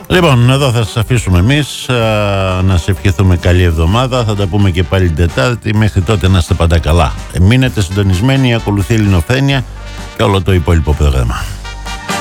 Λοιπόν, εδώ θα σας αφήσουμε εμείς, να σε ευχηθούμε καλή εβδομάδα. Θα τα πούμε και πάλι την Τετάρτη. Μέχρι τότε να είστε πάντα καλά. Μείνετε συντονισμένοι, ακολουθεί η Ελληνοφρένεια και όλο το υπόλοιπο πρόγραμμα.